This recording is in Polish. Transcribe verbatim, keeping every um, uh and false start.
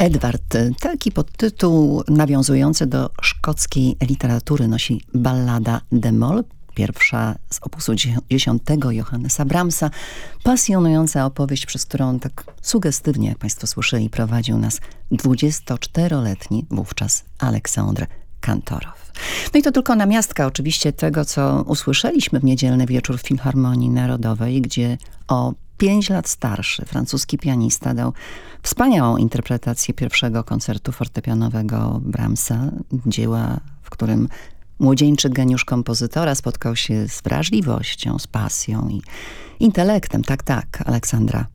Edward, taki podtytuł nawiązujący do szkockiej literatury nosi ballada de Moll, pierwsza z opusu dziesiątego Johannesa Brahmsa, pasjonująca opowieść, przez którą tak sugestywnie, jak Państwo słyszeli, prowadził nas dwudziestoczteroletni wówczas Aleksandr Kantorow. No i to tylko namiastka oczywiście tego, co usłyszeliśmy w niedzielny wieczór w Filharmonii Narodowej, gdzie o pięć lat starszy francuski pianista dał wspaniałą interpretację pierwszego koncertu fortepianowego Brahmsa, dzieła, w którym młodzieńczy geniusz kompozytora spotkał się z wrażliwością, z pasją i intelektem, tak, tak, Aleksandra